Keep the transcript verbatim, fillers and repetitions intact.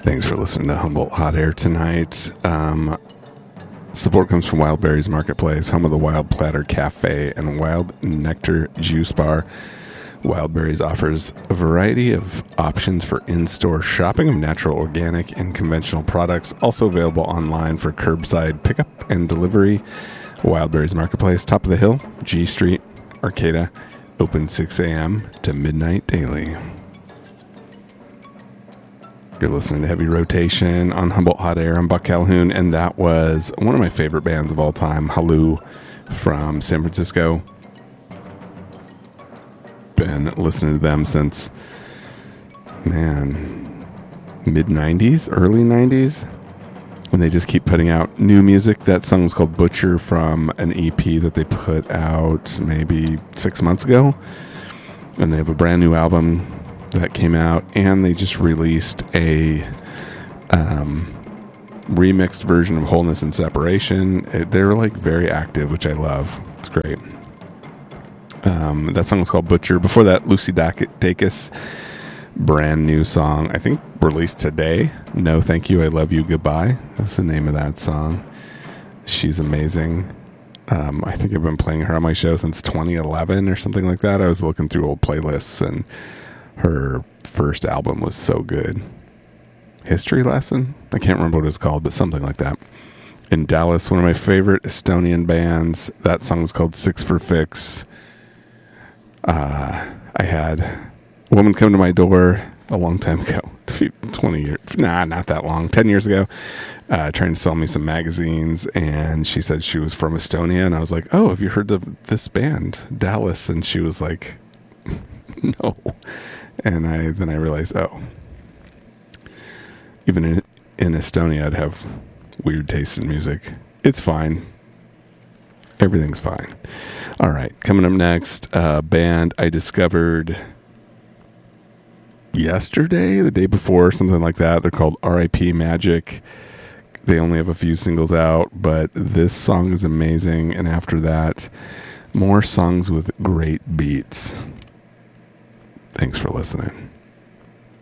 Thanks for listening to Humboldt Hot Air tonight. Um, support comes from Wild Berries Marketplace, home of the Wild Platter Cafe and Wild Nectar Juice Bar. Wild Berries offers a variety of options for in-store shopping of natural, organic, and conventional products, also available online for curbside pickup and delivery. Wild Berries Marketplace, top of the hill, G Street, Arcata, open six a.m. to midnight daily. You're listening to Heavy Rotation on Humboldt Hot Air. I'm Buck Calhoun, and that was one of my favorite bands of all time, Halloo from San Francisco. Been listening to them since, man, mid nineties, early nineties, when they just keep putting out new music. That song was called Butcher from an E P that they put out maybe six months ago. And they have a brand new album that came out, and they just released a um, remixed version of Wholeness and Separation. It, they're like very active, which I love. It's great. Um, that song was called Butcher. Before that, Lucy Dacus, brand new song, I think released today. No Thank You, I Love You, Goodbye. That's the name of that song. She's amazing. Um, I think I've been playing her on my show since twenty eleven or something like that. I was looking through old playlists, and her first album was so good. History Lesson? I can't remember what it's called, but something like that. In Dallas, one of my favorite Estonian bands. That song was called Six for Fix. Uh, I had a woman come to my door a long time ago, twenty years, nah, not that long, ten years ago, uh, trying to sell me some magazines, and she said she was from Estonia, and I was like, oh, have you heard of this band, Dallas? And she was like, no. And I then I realized, oh, even in, in Estonia, I'd have weird taste in music. It's fine. Everything's fine. All right, coming up next, a band I discovered yesterday, the day before, something like that. They're called R I P Magic. They only have a few singles out, but this song is amazing. And after that, more songs with great beats. Thanks for listening.